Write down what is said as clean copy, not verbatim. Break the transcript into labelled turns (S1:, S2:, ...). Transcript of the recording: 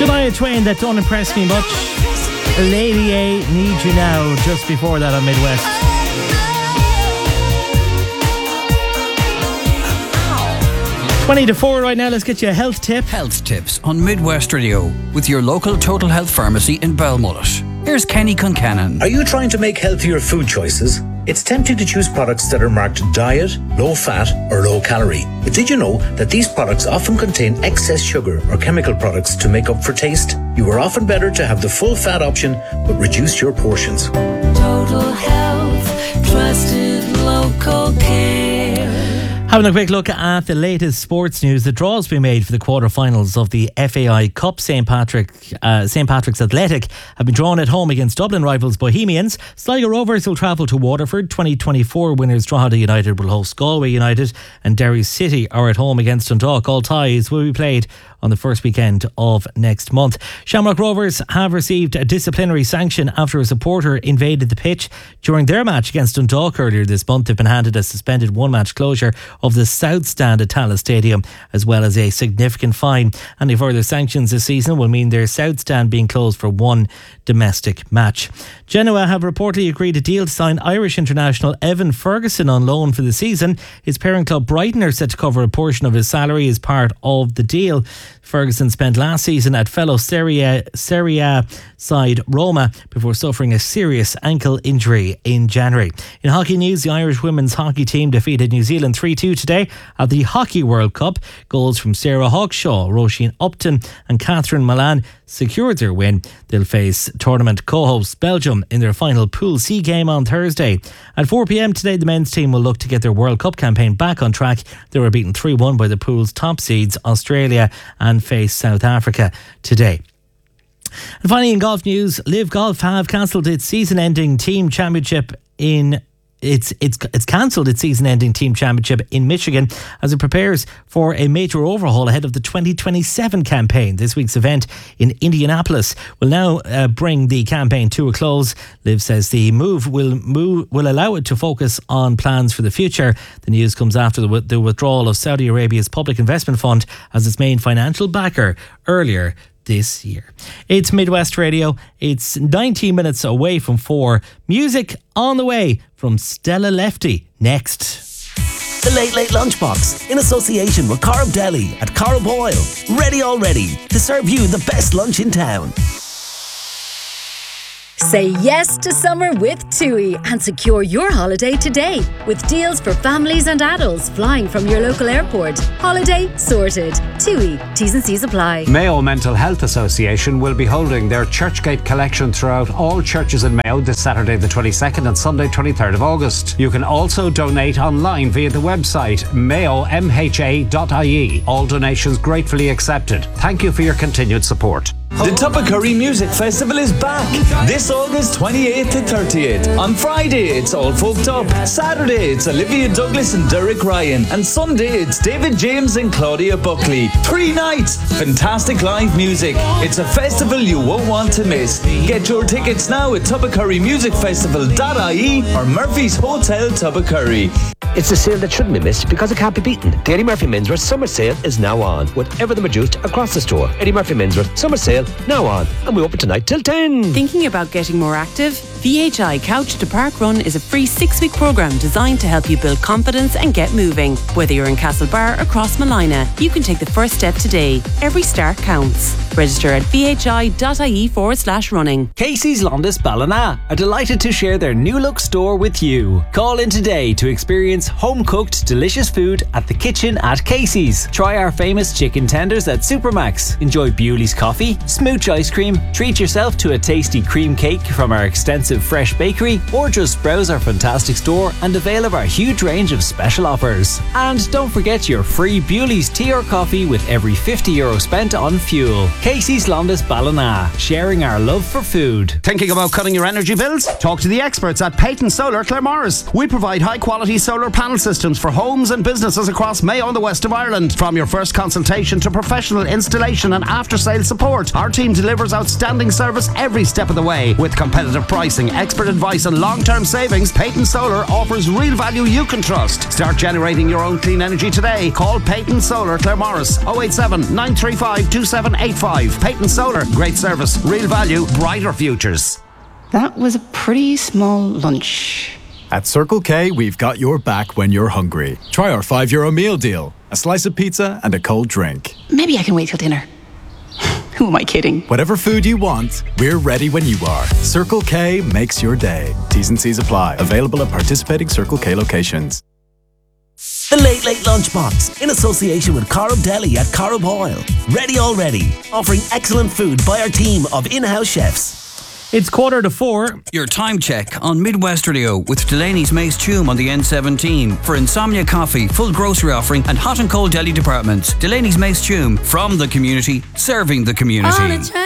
S1: Shania Twain, that don't impress me much. Lady A, Need You Now, just before that on Midwest. 20 to 4 right now, let's get you a health tip.
S2: Health tips on Midwest Radio with your local Total Health Pharmacy in Belmullet. Here's Kenny Concannon.
S3: Are you trying to make healthier food choices? It's tempting to choose products that are marked diet, low fat or low calorie. But did you know that these products often contain excess sugar or chemical products to make up for taste? You are often better to have the full fat option but reduce your portions.
S4: Total Health, trusted local care.
S1: Having a quick look at the latest sports news. The draws been made for the quarter-finals of the FAI Cup. St Patrick's Athletic have been drawn at home against Dublin rivals Bohemians. Sligo Rovers will travel to Waterford. 2024 winners Drogheda United will host Galway United, and Derry City are at home against Dundalk. All ties will be played on the first weekend of next month. Shamrock Rovers have received a disciplinary sanction after a supporter invaded the pitch during their match against Dundalk earlier this month. They've been handed a suspended one-match closure of the South Stand at Tallaght Stadium, as well as a significant fine. Any further sanctions this season will mean their South Stand being closed for one domestic match. Genoa have reportedly agreed a deal to sign Irish international Evan Ferguson on loan for the season. His parent club Brighton are set to cover a portion of his salary as part of the deal. Ferguson spent last season at fellow Serie A side Roma before suffering a serious ankle injury in January. In hockey news, the Irish women's hockey team defeated New Zealand 3-2 today at the Hockey World Cup. Goals from Sarah Hawkshaw, Roisin Upton and Catherine Milan secured their win. They'll face tournament co-hosts Belgium in their final Pool C game on Thursday. At 4 p.m. today, the men's team will look to get their World Cup campaign back on track. They were beaten 3-1 by the pool's top seeds Australia and face South Africa today. And finally, in golf news, Live Golf have cancelled its season-ending team championship in It's cancelled its season-ending team championship in Michigan as it prepares for a major overhaul ahead of the 2027 campaign. This week's event in Indianapolis will now bring the campaign to a close. Liv says the move will allow it to focus on plans for the future. The news comes after the withdrawal of Saudi Arabia's Public Investment Fund as its main financial backer earlier this year. It's Midwest Radio. It's 19 minutes away from 4. Music on the way from Stella Lefty next.
S5: The Late Late Lunchbox in association with Corb Deli at Corb Oil. Ready already to serve you the best lunch in town.
S6: Say yes to summer with TUI and secure your holiday today with deals for families and adults flying from your local airport. Holiday sorted. TUI. T's and C's apply.
S7: Mayo Mental Health Association will be holding their Churchgate collection throughout all churches in Mayo this Saturday the 22nd and Sunday 23rd of August. You can also donate online via the website mayomha.ie. All donations gratefully accepted. Thank you for your continued support.
S8: The Tuppacurry Music Festival is back this August 28th to 30th. On Friday it's All Folked Up, Saturday it's Olivia Douglas and Derek Ryan, and Sunday it's David James and Claudia Buckley. 3 nights, fantastic live music. It's a festival you won't want to miss. Get your tickets now at tuppacurrymusicfestival.ie or Murphy's Hotel Tuppacurry.
S9: It's a sale that shouldn't be missed because it can't be beaten. The Eddie Murphy Minsworth Summer Sale is now on, with everything reduced across the store. Eddie Murphy Minsworth Summer Sale now on, and we open tonight till 10.
S10: Thinking about getting more active? VHI Couch to Park Run is a free 6-week programme designed to help you build confidence and get moving. Whether you're in Castlebar or Crossmalina, you can take the first step today. Every start counts. Register at vhi.ie/running.
S11: Casey's Londis Ballina are delighted to share their new look store with you. Call in today to experience home-cooked delicious food at the kitchen at Casey's. Try our famous chicken tenders at Supermax. Enjoy Bewley's coffee, smooch ice cream, treat yourself to a tasty cream cake from our extensive fresh bakery, or just browse our fantastic store and avail of our huge range of special offers. And don't forget your free Bewley's tea or coffee with every €50 spent on fuel. Casey's Londis Ballina, sharing our love for food.
S12: Thinking about cutting your energy bills? Talk to the experts at Peyton Solar Claremorris. We provide high quality solar
S7: panel systems for homes and businesses across Mayo and the west of Ireland. From your first consultation to professional installation and after-sale support, our team delivers outstanding service every step of the way. With competitive pricing, expert advice and long-term savings, Peyton Solar offers real value you can trust. Start generating your own clean energy today. Call Peyton Solar, Claremorris, 087 935 2785. Peyton Solar, great service, real value, brighter futures.
S12: That was a pretty small lunch.
S13: At Circle K, we've got your back when you're hungry. Try our €5 meal deal. A slice of pizza and a cold drink.
S12: Maybe I can wait till dinner. Who am I kidding?
S13: Whatever food you want, we're ready when you are. Circle K makes your day. T's and C's apply. Available at participating Circle K locations.
S5: The Late Late Lunchbox, in association with Corrib Deli at Corrib Oil. Ready already, offering excellent food by our team of in-house chefs.
S1: It's 4:45.
S2: Your time check on Midwest Radio with Delaney's Mace Tume on the N17 for Insomnia Coffee, full grocery offering and hot and cold deli departments. Delaney's Mace Tume, from the community, serving the community.